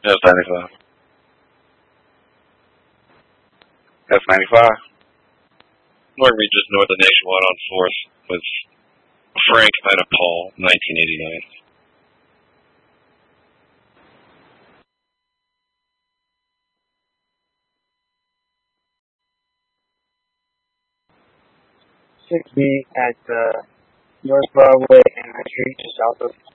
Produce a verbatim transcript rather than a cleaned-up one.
F ninety-five. F ninety-five. North Regis north of Nationwide on fourth with Frank Ida Paul, nineteen eighty-nine. six B at uh, North Broadway and High Street, just south of